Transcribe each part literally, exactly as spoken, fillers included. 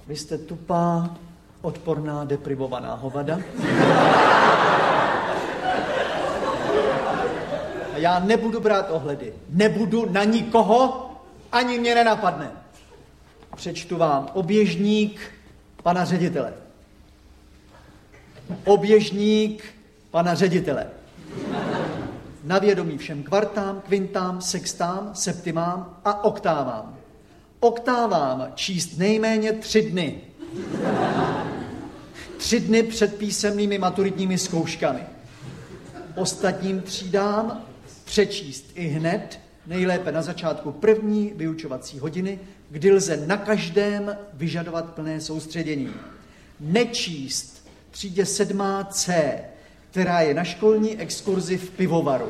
Vy jste tupá, odporná, deprivovaná hovada. A já nebudu brát ohledy. Nebudu na nikoho, ani mě nenapadne. Přečtu vám oběžník pana ředitele. Oběžník pana ředitele. Na vědomí všem kvartám, kvintám, sextám, septimám a oktávám. Oktávám číst nejméně tři dny. Tři dny před písemnými maturitními zkouškami. Ostatním třídám přečíst i hned, nejlépe na začátku první vyučovací hodiny, kdy lze na každém vyžadovat plné soustředění. Nečíst třídě sedmá C, která je na školní exkurzi v pivovaru.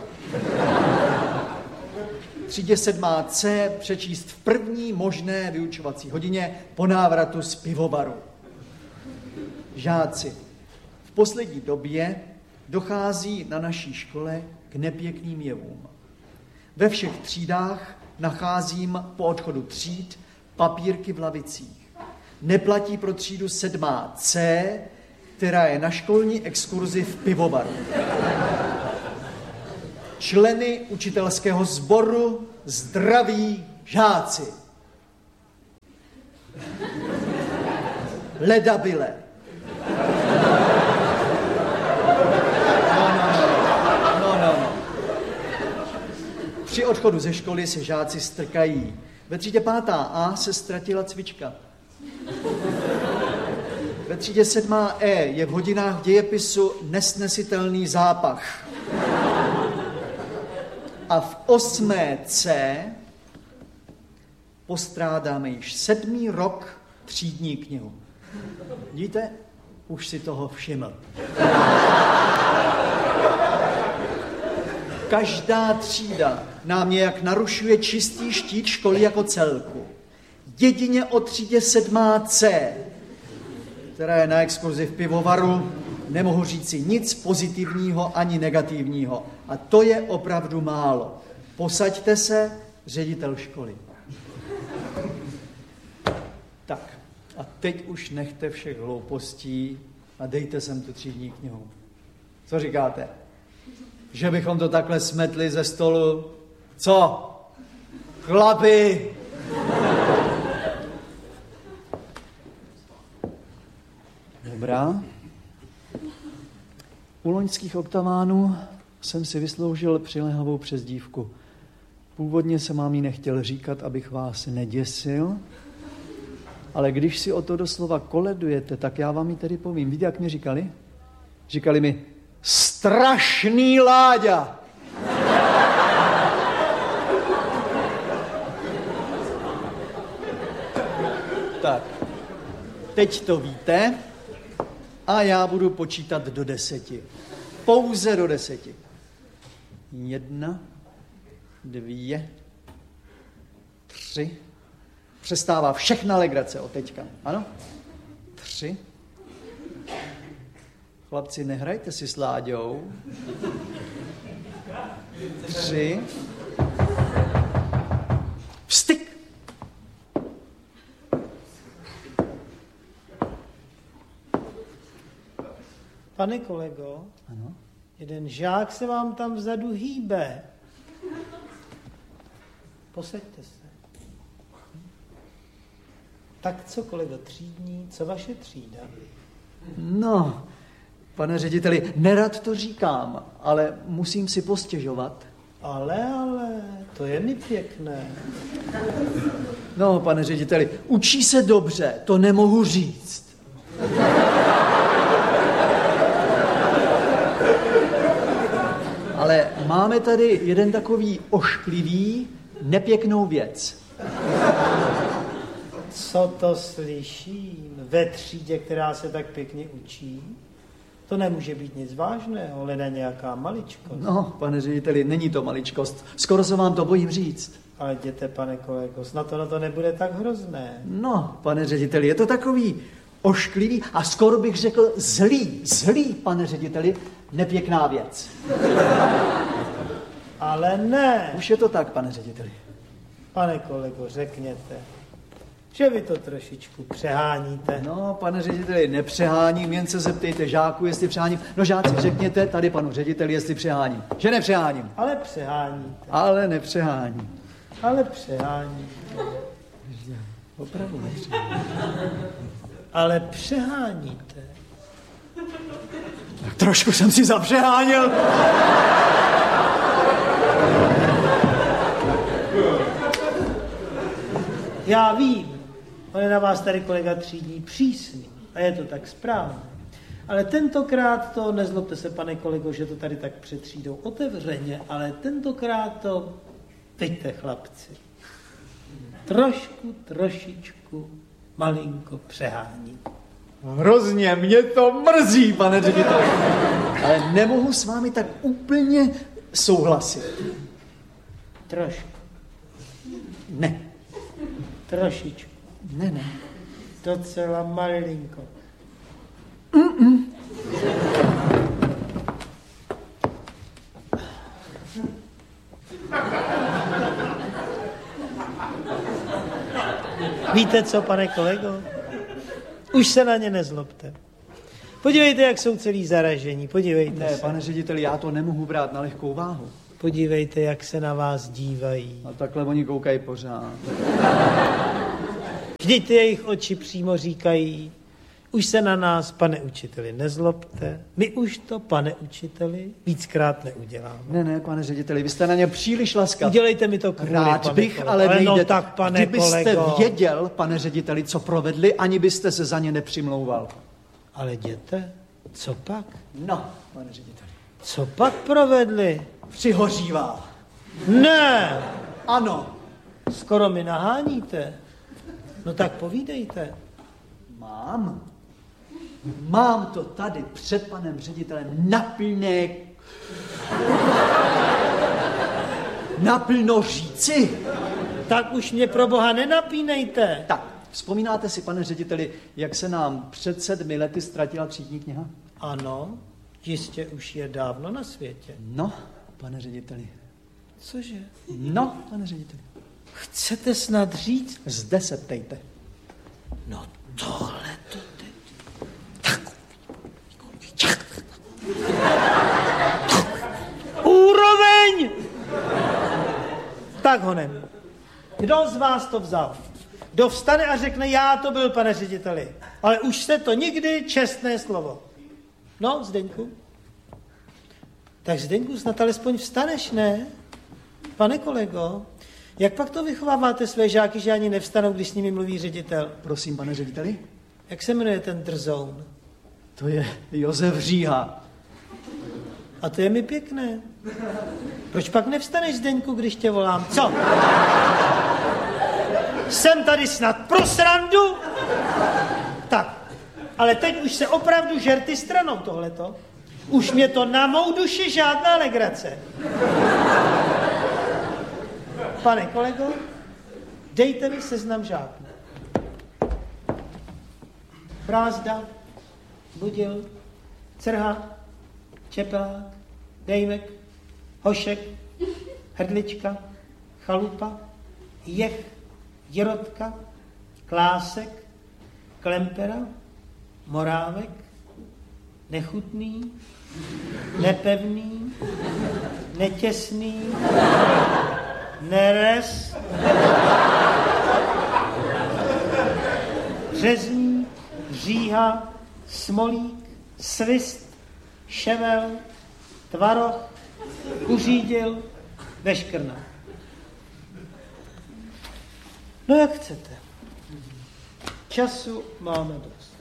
Třídě sedmá C přečíst v první možné vyučovací hodině po návratu z pivovaru. Žáci, v poslední době dochází na naší škole k nepěkným jevům. Ve všech třídách nacházím po odchodu tříd papírky v lavicích. Neplatí pro třídu sedmá C, která je na školní exkurzi v pivovaru. Členy učitelského sboru zdraví žáci. Ledabyle. No, no, no. No, no, no. Při odchodu ze školy se žáci strkají. Ve třídě pátá A se ztratila cvička. Ve třídě sedmá E je v hodinách dějepisu nesnesitelný zápach. A v osmé C postrádáme již sedmý rok třídní knihu. Vidíte? Už si toho všiml. Každá třída nám nějak narušuje čistý štít školy jako celku. Jedině o třídě sedmá C, která je na exkurzi v pivovaru, nemohu říci nic pozitivního ani negativního. A to je opravdu málo. Posaďte se, ředitel školy. Tak, a teď už nechte všech hloupostí a dejte sem tu třídní knihu. Co říkáte? Že bychom to takhle smetli ze stolu? Co? Chlapi! Dobrá. U loňských oktavánů jsem si vysloužil přiléhavou přezdívku. Původně jsem vám ji nechtěl říkat, abych vás neděsil, ale když si o to doslova koledujete, tak já vám ji tedy povím. Víte, jak mi říkali? Říkali mi, strašný Láďa. Tak, teď to víte a já budu počítat do deseti. Pouze do deseti. Jedna, dvě, tři. Přestává všechna legrace od teďka. Ano? Tři. Chlapci, nehrajte si s Láďou. Tři. Vstyk. Pane kolego, ano? Jeden žák se vám tam vzadu hýbe. Posaďte se. Tak co, kolego třídní, co vaše třída? No, pane řediteli, nerad to říkám, ale musím si postěžovat. Ale, ale, to je mi pěkné. No, pane řediteli, učí se dobře, to nemohu říct. Ale máme tady jeden takový ošklivý, nepěknou věc. Co to slyším? Ve třídě, která se tak pěkně učí? To nemůže být nic vážného, leda nějaká maličkost. No, pane řediteli, není to maličkost. Skoro se vám to bojím říct. Ale jděte, pane kolego, snad to na to nebude tak hrozné. No, pane řediteli, je to takový ošklivý a skoro bych řekl zlý, zlý, pane řediteli, nepěkná věc. Ale ne. Už je to tak, pane řediteli. Pane kolego, řekněte. že vy to trošičku přeháníte. No, pane řediteli, nepřeháním, jen se zeptejte žáků, jestli přeháním. No žáci, řekněte tady panu řediteli, jestli přeháním. Že nepřeháním. Ale přeháníte. Ale nepřeháním. Ale přeháníte. Opravdu nepřeháním. Ale přeháníte. Tak trošku jsem si zapřeháněl. Já vím, on je na vás tady kolega třídní přísný a je to tak správně. Ale tentokrát to, nezlobte se, pane kolego, že to tady tak před třídou otevřeně, ale tentokrát to, pojďte chlapci, trošku, trošičku, malinko přehání. Hrozně mě to mrzí, pane řediteli. Ale nemohu s vámi tak úplně souhlasit. Trošku. Ne. Trošičku. Ne, ne. Docela malinko. Mm-mm. Víte co, pane kolego? Už se na ně nezlobte. Podívejte, jak jsou celý zaražení. Podívejte Ne, se. pane řediteli, já to nemohu brát na lehkou váhu. Podívejte, jak se na vás dívají. A takhle oni koukají pořád. Vždyť ty jejich oči přímo říkají, už se na nás, pane učiteli, nezlobte. My už to, pane učiteli, víckrát neuděláme. Ne, ne, pane řediteli, vy jste na ně příliš laskav. Udělejte mi to kvůli, Rád pane bych, kolego. ale nejde. No tak, pane Kdybyste kolego. věděl, pane řediteli, co provedli, ani byste se za ně nepřimlouval. Ale jděte, co pak? No, pane řediteli. Co pak provedli? Přihořívá. Ne! Ano. Skoro mi naháníte. No tak povídejte. Mám. Mám to tady před panem ředitelem naplné... naplno říci. Tak už mě pro boha nenapínejte. Tak, vzpomínáte si, pane řediteli, jak se nám před sedmi lety ztratila třídní kniha? Ano, jistě už je dávno na světě. No, pane řediteli. Cože? No, pane řediteli. Chcete snad říct? Zde se ptejte. No tohle to teď. Úroveň! Tak honem. Kdo z vás to vzal? Kdo vstane a řekne, já to byl, pane řediteli. Ale už se to nikdy, čestné slovo. No, Zdeňku. Tak Zdeňku, snad alespoň vstaneš, ne? Pane kolego, jak pak to vychováváte své žáky, že ani nevstanou, když s nimi mluví ředitel? Prosím, pane řediteli. Jak se jmenuje ten drzoun? To je Josef Říha. A to je mi pěkné. Proč pak nevstaneš, Zdeňku, když tě volám? Co? Jsem tady snad pro srandu? Tak, ale teď už se opravdu žerty stranou tohleto. Už mě to na mou duši žádná legrace. Pane kolego, dejte mi seznam žáků. Brázda, Budil, Crha, Čepelák, Dejmek, Hošek, Hrdlička, Chalupa, Jech, Jirotka, Klásek, Klempera, Morávek, Nechutný, Nepevný, Netěsný, Nerez, Řezník, Říha, Smolík, Svist, Ševel, Tvaroch, Uřídil, Veškrna. No jak chcete. Času máme dost.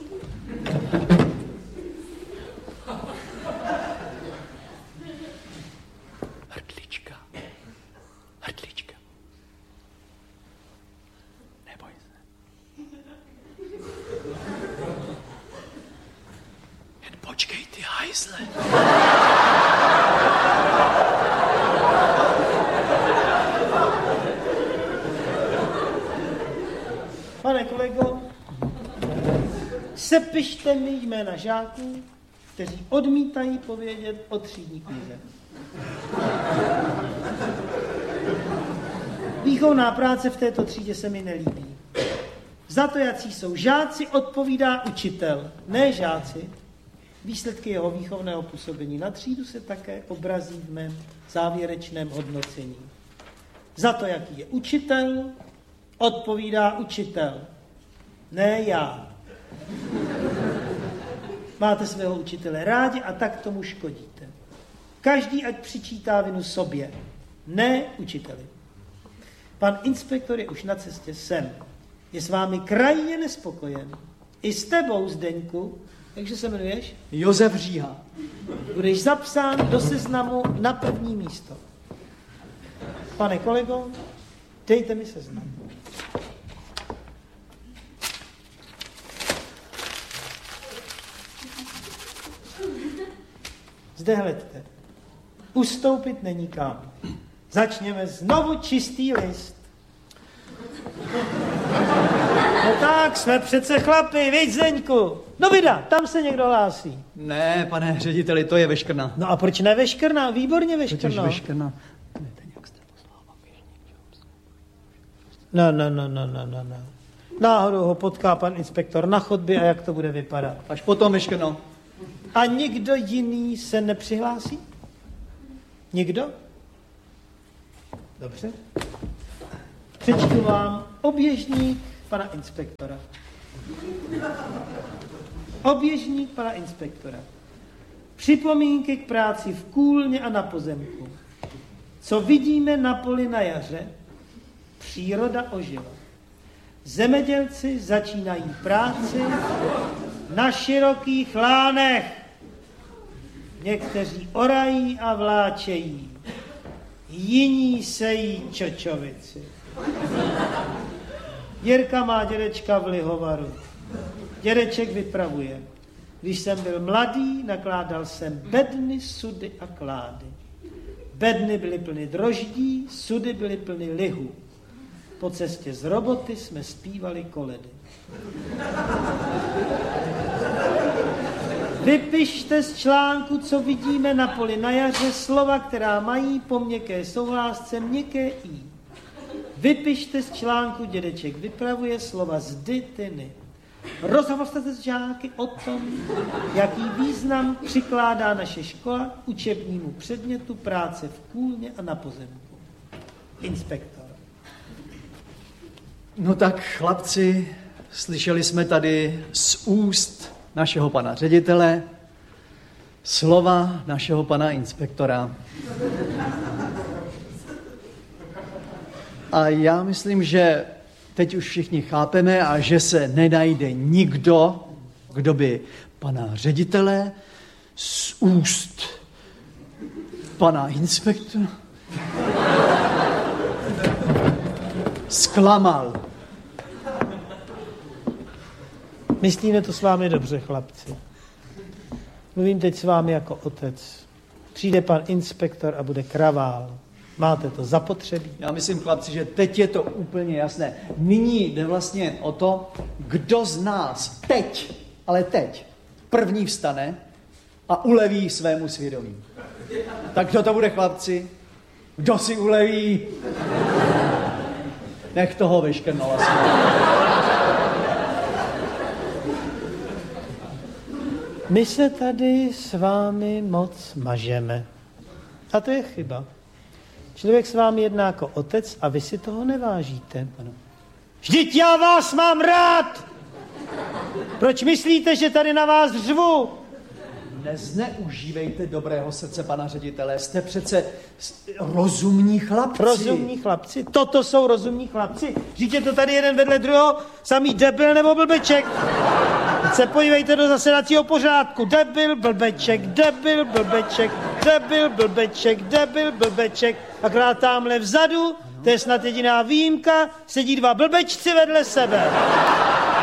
Hrdlička. Hrdlička. Neboj se. Jen počkej, ty hajzle. Pane kolego, sepište mi jména žáků, kteří odmítají povědět o třídní knize. Výchovná práce v této třídě se mi nelíbí. Za to, jací jsou žáci, odpovídá učitel, ne žáci. Výsledky jeho výchovného působení na třídu se také obrazí v mém závěrečném hodnocení. Za to, jaký je učitel, odpovídá učitel, ne já. Máte svého učitele rádi a tak tomu škodíte. Každý ať přičítá vinu sobě, ne učiteli. Pan inspektor je už na cestě sem. Je s vámi krajně nespokojen. I s tebou, Zdeňku, takže se jmenuješ? Josef Říha. Budeš zapsán do seznamu na první místo. Pane kolego, dejte mi seznam. Zde hleďte. Ustoupit není kam. Začněme znovu čistý list. No tak, jsme přece chlapi, viď, Zdeňku? No vida, tam se někdo hlásí. Ne, pane řediteli, to je veškrna. No a proč ne veškrna? Výborně veškrna. Proč veškrna? No, no, no, no, no, no, no. Náhodou ho potká pan inspektor na chodbě a jak to bude vypadat. Až potom veškrno. A nikdo jiný se nepřihlásí? Nikdo? Dobře. Přečtu vám oběžník pana inspektora. Oběžník pana inspektora. Připomínky k práci v kůlně a na pozemku. Co vidíme na poli na jaře? Příroda ožila. Zemědělci začínají práci na širokých lánech. Někteří orají a vláčejí. Jiní sejí čočovici. Jirka má dědečka v lihovaru. Dědeček vypravuje. Když jsem byl mladý, nakládal jsem bedny, sudy a klády. Bedny byly plny droždí, sudy byly plny lihu. Po cestě z roboty jsme zpívali koledy. Vypište z článku, co vidíme na poli na jaře, slova, která mají po měkké souhlásce měkké i. Vypište z článku, dědeček vypravuje, slova zdy, tyny. Rozhovořte se s žáky o tom, jaký význam přikládá naše škola učebnímu předmětu práce v kůlně a na pozemku. Inspektor. No tak, chlapci, slyšeli jsme tady z úst našeho pana ředitele slova našeho pana inspektora. A já myslím, že teď už všichni chápeme a že se nenajde nikdo, kdo by pana ředitele z úst pana inspektora zklamal. Myslíme to s vámi dobře, chlapci. Mluvím teď s vámi jako otec. Přijde pan inspektor a bude kravál. Máte to zapotřebí? Já myslím, chlapci, že teď je to úplně jasné. Nyní jde vlastně o to, kdo z nás teď, ale teď, první vstane a uleví svému svědomí. Tak kdo to bude, chlapci? Kdo si uleví? Nech toho vyškrnul vlastně. My se tady s vámi moc mažeme. A to je chyba. Člověk s vámi jedná jako otec a vy si toho nevážíte. Ano. Vždyť já vás mám rád! Proč myslíte, že tady na vás řvu? Nezneužívejte dobrého srdce pana ředitele. Jste přece rozumní chlapci. Rozumní chlapci? Toto jsou rozumní chlapci? Vždyť je to tady jeden vedle druhého, samý debil nebo blbeček. Teď se podívejte do zasedacího pořádku. Debil, blbeček, debil, blbeček, debil, blbeček, debil, blbeček. Akorát tamhle vzadu, to je snad jediná výjimka, sedí dva blbečci vedle sebe.